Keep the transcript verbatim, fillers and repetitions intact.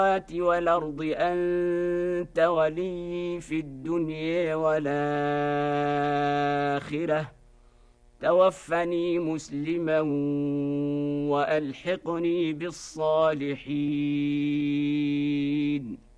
والأرض أنت ولي في الدنيا والآخرة توفني مسلما وألحقني بالصالحين.